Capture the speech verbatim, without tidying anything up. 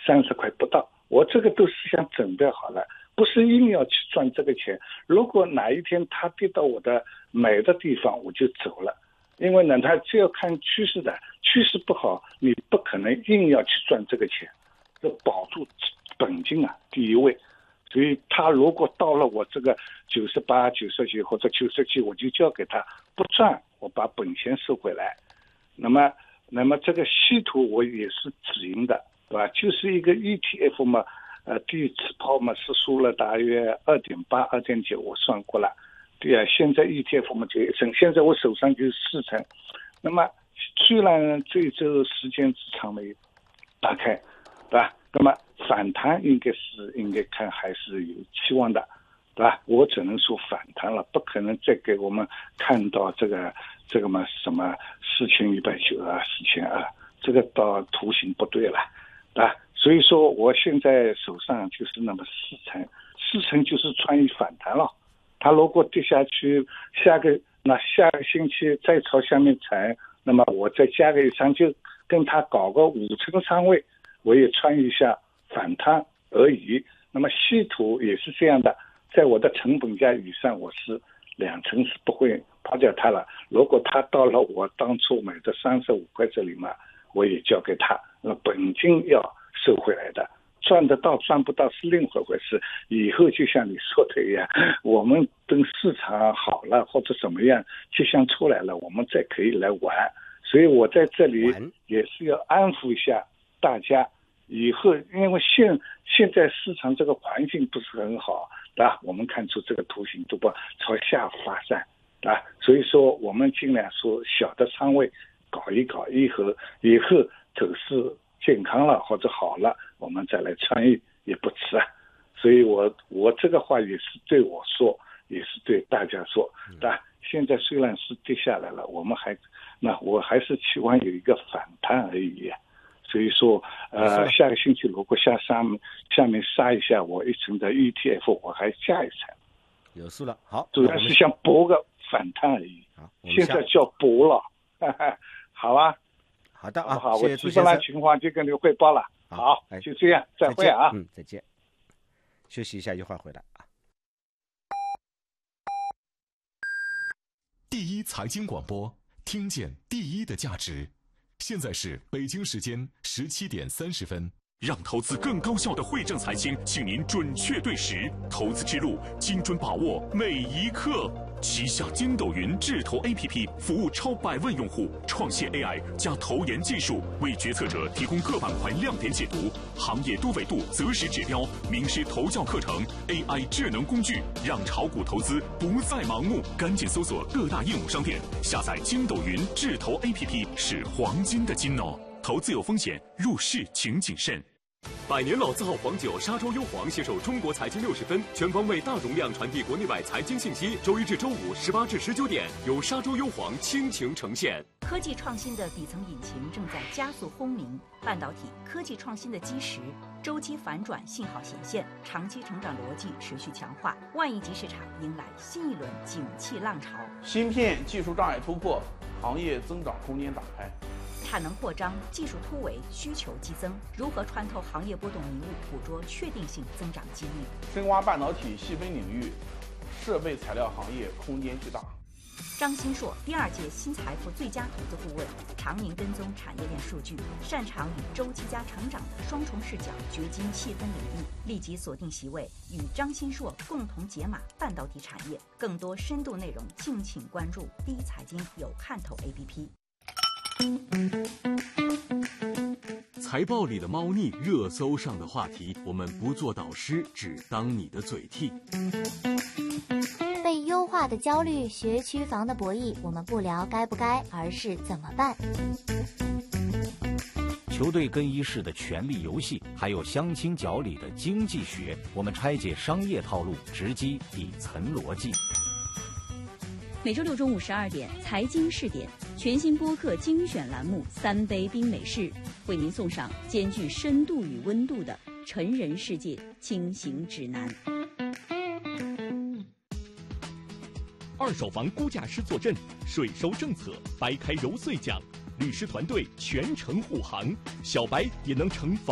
三十块不到，我这个都是想准备好了，不是硬要去赚这个钱。如果哪一天它跌到我的买的地方，我就走了。因为呢，它只要看趋势的，趋势不好，你不可能硬要去赚这个钱，这保住本金啊，第一位。所以他如果到了我这个九十八、九十几或者九十七，我就交给他，不赚我把本钱收回来。那么，那么这个稀土我也是止盈的，对吧？就是一个 E T F 嘛，呃，第一次抛嘛是输了大约二点八、二点九，我算过了。对啊，现在 E T F 嘛就一成，现在我手上就是四成。那么虽然这周时间之长没打开，对吧？那么反弹应该是应该看还是有期望的，对吧？我只能说反弹了，不可能再给我们看到这个这个嘛什么四千一百九啊、四千二，这个到图形不对了，对吧？所以说我现在手上就是那么四成，四成就是穿于反弹了。它如果跌下去，下个那下个星期再朝下面踩，那么我再加个一仓，就跟它搞个五成仓位。我也穿一下反弹而已。那么稀土也是这样的，在我的成本价以上，我是两成是不会抛掉它了。如果它到了我当初买的三十五块这里嘛，我也交给他，那本金要收回来的。赚得到赚不到是另一回事。以后就像你说的一样，我们等市场好了或者怎么样迹象出来了，我们再可以来玩。所以我在这里也是要安抚一下大家。以后因为现现在市场这个环境不是很好，对吧？我们看出这个图形都不朝下发散，对吧？所以说我们尽量说小的仓位搞一搞，以后以后走势健康了或者好了，我们再来参与也不迟啊。所以我我这个话也是对我说，也是对大家说，对吧？现在虽然是跌下来了，我们还那我还是期望有一个反弹而已。所以说，呃，下个星期如果下下面下面杀一下我一层的 E T F， 我还加一层。 有数了，好， 主要是想搏个反弹而已。好，现在叫搏了，哈哈，好啊。 好的啊， 好， 谢谢我基本上情况就跟你汇报了。好， 哎、 就这样，再会啊。 嗯，再见。休息一下，一会儿回来啊。 第一财经广播，听见第一的价值。现在是北京时间十七点三十分。 让投资更高效的惠正财经，请您准确对时，投资之路精准把握每一刻。旗下筋斗云智投 A P P 服务超百万用户，创新 A I 加投研技术，为决策者提供各板块亮点解读、行业多维度择时指标、名师投教课程、A I 智能工具，让炒股投资不再盲目。赶紧搜索各大应用商店，下载筋斗云智投 A P P， 是黄金的金哦。投资有风险，入市请谨慎。 百年老字号黄酒沙洲优黄携手中国财经六十分，全方位大容量传递国内外财经信息。周一至周五十八至十九点，由沙洲优黄倾情呈现。 科技创新的底层引擎正在加速轰鸣，半导体科技创新的基石，周期反转信号显现，长期成长逻辑持续强化，万亿级市场迎来新一轮景气浪潮。 芯片技术障碍突破，行业增长空间打开。 产能扩张，技术突围，需求激增，如何穿透行业波动迷雾，捕捉确定性增长机遇？ 深挖半导体细分领域，设备材料行业空间巨大。 张新硕，第二届新财富最佳投资顾问，常年跟踪产业链数据，擅长与周期加成长的双重视角掘金细分领域。立即锁定席位，与张新硕共同解码半导体产业。更多深度内容，敬请关注第一财经有看头 A P P。 财报里的猫腻，热搜上的话题，我们不做导师，只当你的嘴替。 被优化的焦虑，学区房的博弈，我们不聊该不该，而是怎么办。 球队更衣室的权力游戏，还有相亲角里的经济学，我们拆解商业套路，直击底层逻辑。 每周六中午十二点，财经试点全新播客精选栏目《三杯冰美式》，为您送上兼具深度与温度的成人世界轻行指南。 二手房估价师坐镇，税收政策掰开揉碎讲，律师团队全程护航，小白也能成房。